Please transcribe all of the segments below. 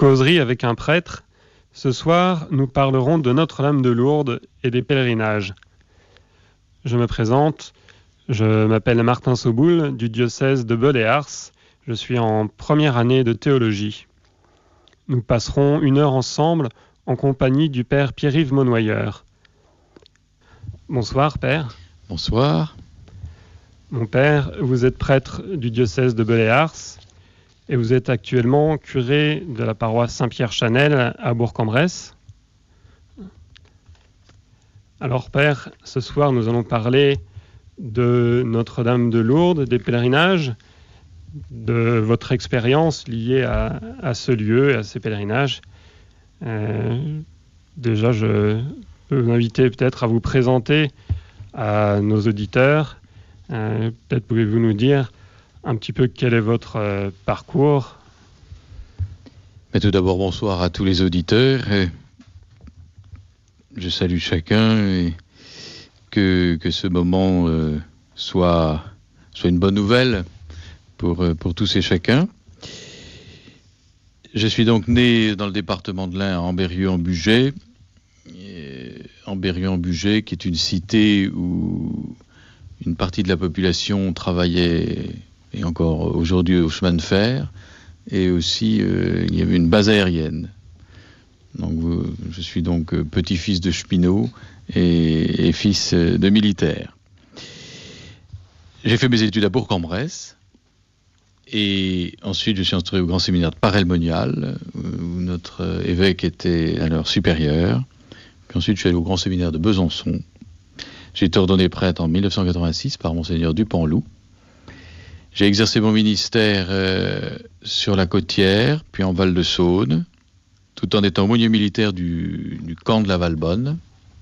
Causerie avec un prêtre. Ce soir, nous parlerons de Notre-Dame de Lourdes et des pèlerinages. Je me présente, je m'appelle Martin Soboul du diocèse de Beul-et-Ars. Je suis en première année de théologie. Nous passerons 1 heure ensemble en compagnie du père Pierre-Yves Monnoyeur. Bonsoir, père. Bonsoir. Mon père, vous êtes prêtre du diocèse de Beul-et-Ars et vous êtes actuellement curé de la paroisse Saint-Pierre-Chanel à Bourg-en-Bresse. Alors, père, ce soir, nous allons parler de Notre-Dame de Lourdes, des pèlerinages, de votre expérience liée à ce lieu et à ces pèlerinages. Déjà, je peux vous inviter peut-être à vous présenter à nos auditeurs. Peut-être pouvez-vous nous dire un petit peu quel est votre parcours. Mais tout d'abord, bonsoir à tous les auditeurs. Je salue chacun et que ce moment soit une bonne nouvelle pour tous et chacun. Je suis donc né dans le département de l'Ain, à Ambérieu-en-Bugey. Ambérieu-en-Bugey, qui est une cité où une partie de la population travaillait, et encore aujourd'hui, au chemin de fer, et aussi il y avait une base aérienne. Donc, je suis donc petit-fils de cheminot et fils de militaire. J'ai fait mes études à Bourg-en-Bresse, et ensuite je suis entré au grand séminaire de Paray-le-Monial, où notre évêque était alors supérieur. Puis ensuite je suis allé au grand séminaire de Besançon. J'ai été ordonné prêtre en 1986 par Monseigneur Dupanloup. J'ai exercé mon ministère sur la Côtière, puis en Val-de-Saône, tout en étant aumônier militaire du camp de la Valbonne,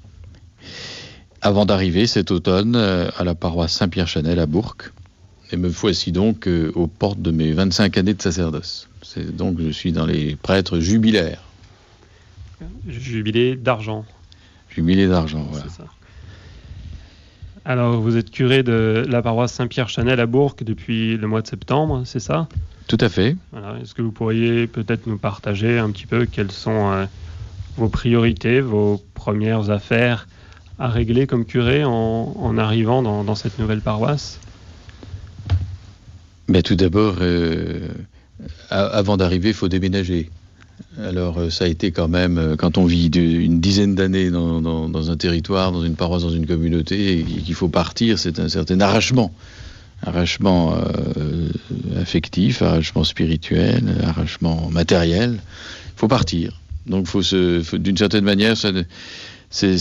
avant d'arriver cet automne à la paroisse Saint-Pierre-Chanel à Bourg. Et me voici donc aux portes de mes 25 années de sacerdoce. Donc je suis dans les prêtres jubilaires. Jubilé d'argent. Jubilé d'argent, voilà. C'est ça. Alors, vous êtes curé de la paroisse Saint-Pierre-Chanel à Bourg depuis le mois de septembre, c'est ça ? Tout à fait. Voilà. Est-ce que vous pourriez peut-être nous partager un petit peu quelles sont vos priorités, vos premières affaires à régler comme curé en arrivant dans cette nouvelle paroisse ? Mais tout d'abord, avant d'arriver, il faut déménager. Alors ça a été quand même, quand on vit une dizaine d'années dans un territoire, dans une paroisse, dans une communauté, et qu'il faut partir, c'est un certain arrachement affectif, arrachement spirituel, arrachement matériel. Il faut partir. Donc d'une certaine manière, c'est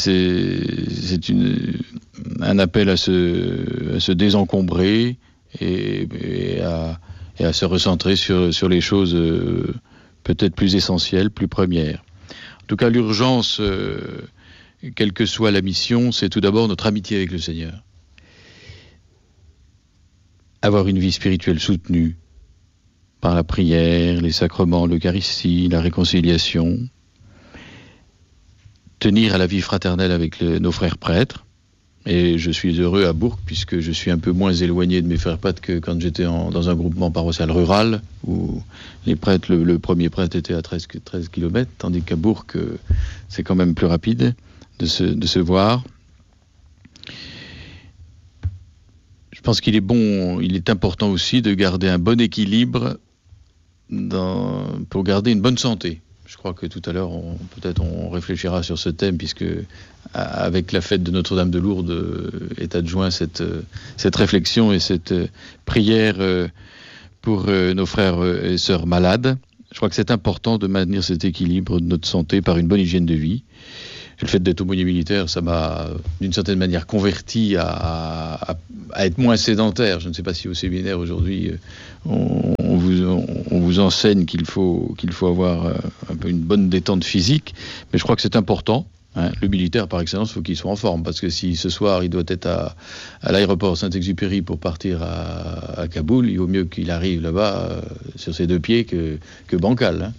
un appel à se désencombrer et à se recentrer sur les choses peut-être plus essentielles, plus premières. En tout cas, l'urgence, quelle que soit la mission, c'est tout d'abord notre amitié avec le Seigneur. Avoir une vie spirituelle soutenue par la prière, les sacrements, l'Eucharistie, la réconciliation. Tenir à la vie fraternelle avec nos frères prêtres. Et je suis heureux à Bourg, puisque je suis un peu moins éloigné de mes frères prêtres que quand j'étais dans un groupement paroissial rural, où les prêtres, le premier prêtre était à 13 km, tandis qu'à Bourg, c'est quand même plus rapide de se voir. Je pense qu'il est important aussi de garder un bon équilibre pour garder une bonne santé. Je crois que tout à l'heure, on réfléchira sur ce thème, puisque avec la fête de Notre-Dame de Lourdes est adjoint cette réflexion et cette prière pour nos frères et sœurs malades. Je crois que c'est important de maintenir cet équilibre de notre santé par une bonne hygiène de vie. Le fait d'être aumônier militaire, ça m'a d'une certaine manière converti à être moins sédentaire. Je ne sais pas si au séminaire aujourd'hui on vous enseigne qu'il faut avoir un peu une bonne détente physique, mais je crois que c'est important. Le militaire par excellence, il faut qu'il soit en forme, parce que si ce soir il doit être à l'aéroport Saint-Exupéry pour partir à Kaboul, il vaut mieux qu'il arrive là-bas sur ses deux pieds que bancal.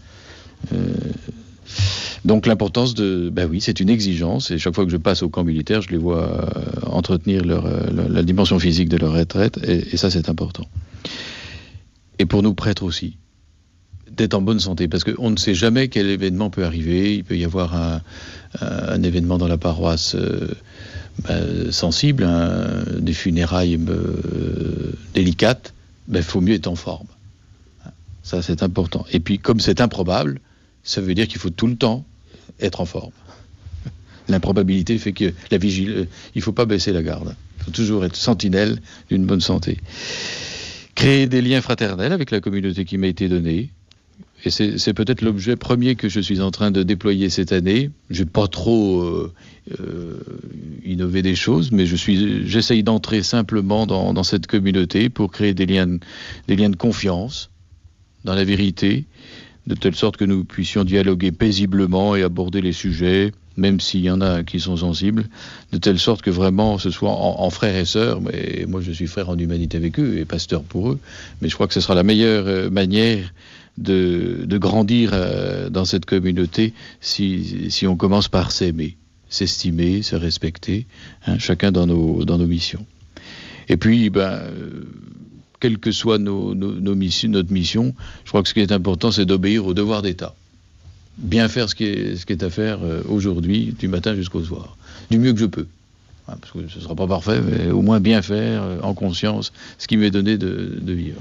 Donc l'importance c'est une exigence, et chaque fois que je passe au camp militaire, je les vois entretenir la dimension physique de leur retraite, et ça c'est important. Et pour nous prêtres aussi, d'être en bonne santé, parce qu'on ne sait jamais quel événement peut arriver. Il peut y avoir un événement dans la paroisse sensible, des funérailles délicates. Il faut mieux être en forme. Ça, c'est important. Et puis, comme c'est improbable, ça veut dire qu'il faut tout le temps être en forme. L'improbabilité fait que il ne faut pas baisser la garde. Il faut toujours être sentinelle d'une bonne santé. Créer des liens fraternels avec la communauté qui m'a été donnée. Et c'est peut-être l'objet premier que je suis en train de déployer cette année. Je n'ai pas trop innové des choses, mais j'essaye d'entrer simplement dans cette communauté pour créer des liens de confiance dans la vérité, de telle sorte que nous puissions dialoguer paisiblement et aborder les sujets, même s'il y en a qui sont sensibles, de telle sorte que vraiment ce soit en frères et sœurs. Mais moi je suis frère en humanité avec eux et pasteur pour eux, mais je crois que ce sera la meilleure manière de grandir dans cette communauté si on commence par s'aimer, s'estimer, se respecter, chacun dans nos missions. Et puis, quelle que soit notre mission, je crois que ce qui est important, c'est d'obéir au devoir d'État. Bien faire ce qui est à faire aujourd'hui, du matin jusqu'au soir, du mieux que je peux. Parce que ce ne sera pas parfait, mais au moins bien faire, en conscience, ce qui m'est donné de vivre.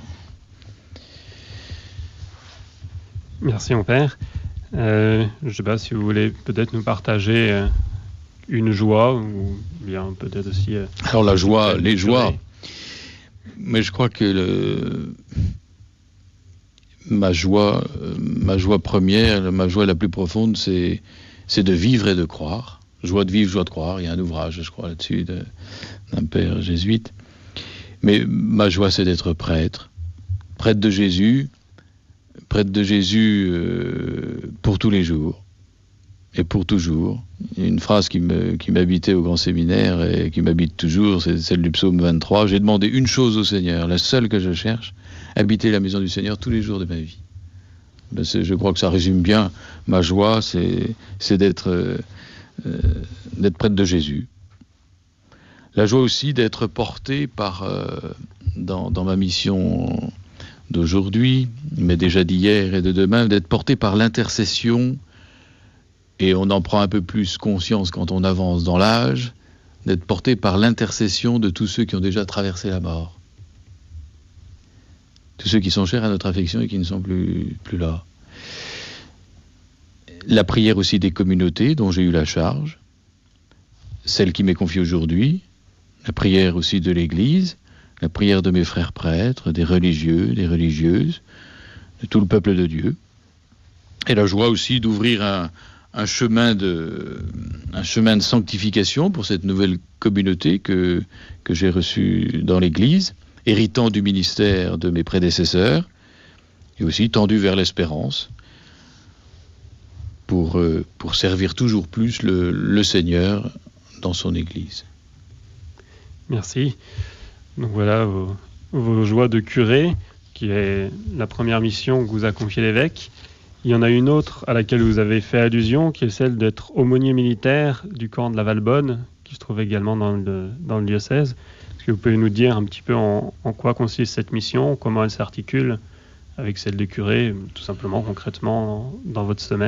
Merci, mon père. Je ne sais pas si vous voulez peut-être nous partager une joie, ou bien peut-être aussi... Alors la joie, les joies... Mais je crois que ma joie première, ma joie la plus profonde, c'est de vivre et de croire. Joie de vivre, joie de croire. Il y a un ouvrage, je crois, là-dessus, d'un père jésuite. Mais ma joie, c'est d'être prêtre de Jésus pour tous les jours et pour toujours. Il y a une phrase qui m'habitait au grand séminaire et qui m'habite toujours, c'est celle du psaume 23. J'ai demandé une chose au Seigneur, la seule que je cherche, habiter la maison du Seigneur tous les jours de ma vie. Je crois que ça résume bien ma joie, c'est d'être prêtre de Jésus. La joie aussi d'être porté dans ma mission d'aujourd'hui, mais déjà d'hier et de demain, d'être porté par l'intercession. Et on en prend un peu plus conscience quand on avance dans l'âge, d'être porté par l'intercession de tous ceux qui ont déjà traversé la mort. Tous ceux qui sont chers à notre affection et qui ne sont plus là. La prière aussi des communautés dont j'ai eu la charge, celle qui m'est confiée aujourd'hui, la prière aussi de l'Église, la prière de mes frères prêtres, des religieux, des religieuses, de tout le peuple de Dieu. Et la joie aussi d'ouvrir un chemin de sanctification pour cette nouvelle communauté que j'ai reçue dans l'Église, héritant du ministère de mes prédécesseurs, et aussi tendu vers l'espérance, pour servir toujours plus le Seigneur dans son Église. Merci. Donc voilà vos joies de curé, qui est la première mission que vous a confiée l'évêque. Il y en a une autre à laquelle vous avez fait allusion, qui est celle d'être aumônier militaire du camp de la Valbonne, qui se trouve également dans le diocèse. Est-ce que vous pouvez nous dire un petit peu en quoi consiste cette mission, comment elle s'articule avec celle de curé, tout simplement, concrètement, dans votre semaine ?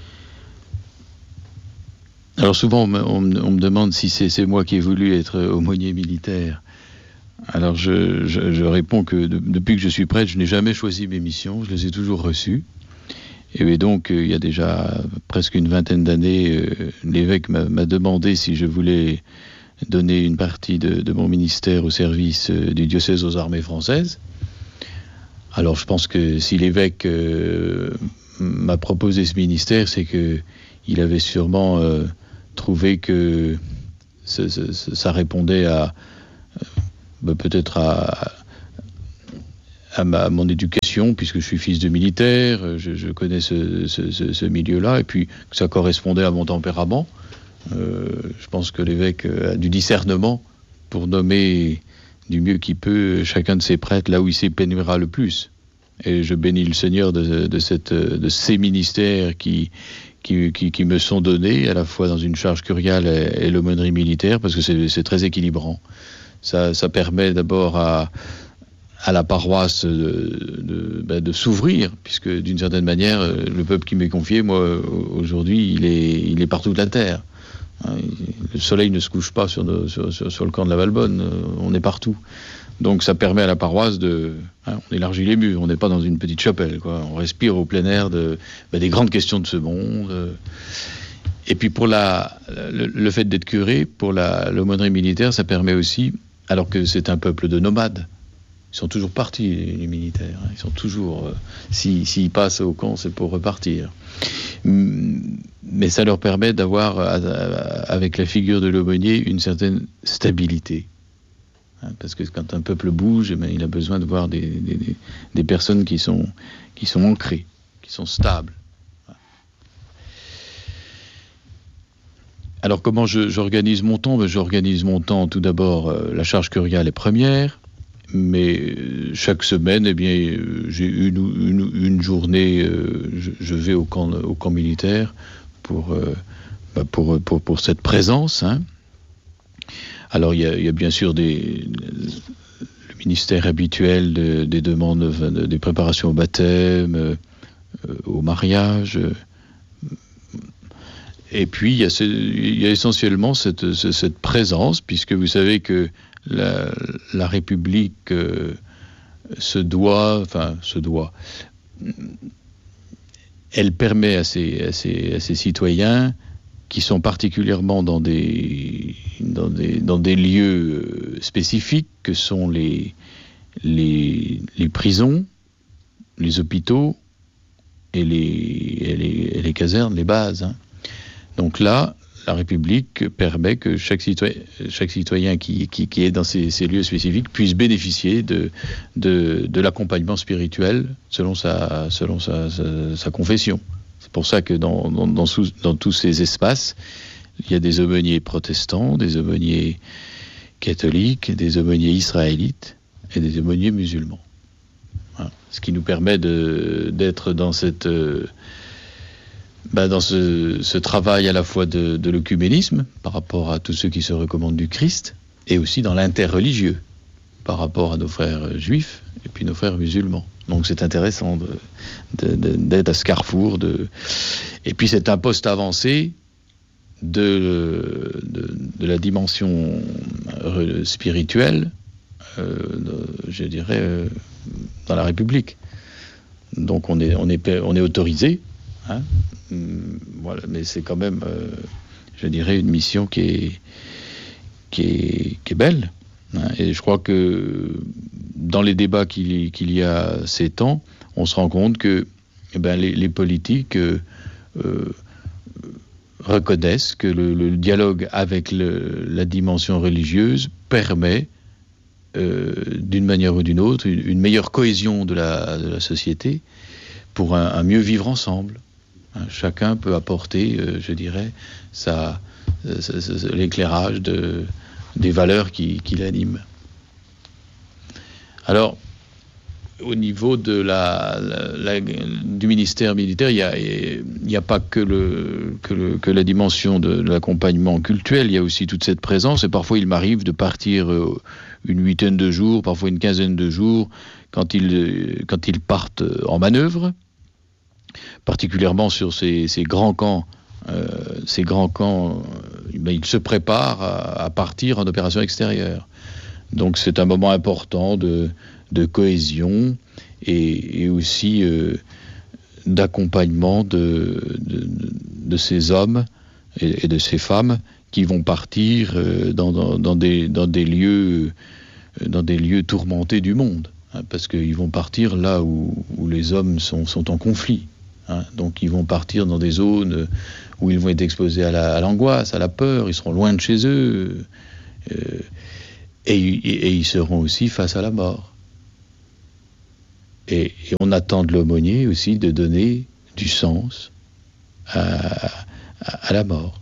Alors souvent, on me demande si c'est moi qui ai voulu être aumônier militaire. Alors je réponds que depuis que je suis prêtre, je n'ai jamais choisi mes missions, je les ai toujours reçues. Et donc, il y a déjà presque une vingtaine d'années, l'évêque m'a demandé si je voulais donner une partie de mon ministère au service du diocèse aux armées françaises. Alors, je pense que si l'évêque m'a proposé ce ministère, c'est qu'il avait sûrement trouvé que ça répondait peut-être à mon éducation, puisque je suis fils de militaire, je connais ce milieu-là, et puis que ça correspondait à mon tempérament. Je pense que l'évêque a du discernement pour nommer du mieux qu'il peut chacun de ses prêtres là où il s'épanouira le plus. Et je bénis le Seigneur de ces ministères qui me sont donnés, à la fois dans une charge curiale et l'aumônerie militaire, parce que c'est très équilibrant. Ça permet d'abord à à la paroisse de s'ouvrir, puisque d'une certaine manière, le peuple qui m'est confié, moi, aujourd'hui, il est partout de la terre. Le soleil ne se couche pas sur le camp de la Valbonne, on est partout. Donc ça permet à la paroisse on élargit les murs, on n'est pas dans une petite chapelle, quoi. On respire au plein air des grandes questions de ce monde. Et puis pour le fait d'être curé, pour l'aumônerie militaire, ça permet aussi, alors que c'est un peuple de nomades, ils sont toujours partis, les militaires. Ils sont toujours... s'ils passent au camp, c'est pour repartir. Mais ça leur permet d'avoir, avec la figure de l'aumônier, une certaine stabilité. Parce que quand un peuple bouge, il a besoin de voir des personnes qui sont ancrées, qui sont stables. Alors comment j'organise mon temps ? J'organise mon temps, tout d'abord, la charge curiale est première. Mais chaque semaine, j'ai une journée, je vais au camp militaire pour cette présence. Alors il y a bien sûr le ministère habituel des demandes, des préparations au baptême, au mariage. Et puis il y a essentiellement cette présence, puisque vous savez que la République se doit, elle permet à ses citoyens qui sont particulièrement dans des lieux spécifiques que sont les prisons, les hôpitaux et les casernes, les bases. Donc là, la République permet que chaque citoyen qui est dans ces lieux spécifiques puisse bénéficier de l'accompagnement spirituel selon sa confession. C'est pour ça que dans tous ces espaces, il y a des aumôniers protestants, des aumôniers catholiques, des aumôniers israélites et des aumôniers musulmans. Voilà. Ce qui nous permet d'être dans dans ce travail à la fois de l'œcuménisme par rapport à tous ceux qui se recommandent du Christ, et aussi dans l'interreligieux par rapport à nos frères juifs et puis nos frères musulmans. Donc c'est intéressant d'être à ce carrefour. Et puis c'est un poste avancé de la dimension spirituelle, je dirais, dans la République. Donc on est autorisé. Voilà, mais c'est quand même, je dirais, une mission qui est belle. Et je crois que dans les débats qu'il y a ces temps, on se rend compte que les politiques reconnaissent que le dialogue avec la dimension religieuse permet, d'une manière ou d'une autre, une meilleure cohésion de la société pour un mieux vivre ensemble. Chacun peut apporter, je dirais, l'éclairage des valeurs qui l'animent. Alors, au niveau du ministère militaire, il n'y a pas que la dimension de l'accompagnement cultuel, il y a aussi toute cette présence, et parfois il m'arrive de partir une 8aine de jours, parfois une 15aine de jours, quand ils partent en manœuvre, particulièrement sur ces grands camps. Ils se préparent à partir en opération extérieure. Donc c'est un moment important de cohésion et aussi d'accompagnement de ces hommes et de ces femmes qui vont partir dans des lieux tourmentés du monde, parce qu'ils vont partir là où les hommes sont en conflit. Donc ils vont partir dans des zones où ils vont être exposés à l'angoisse, à la peur, ils seront loin de chez eux, et ils seront aussi face à la mort. Et on attend de l'aumônier aussi de donner du sens à la mort.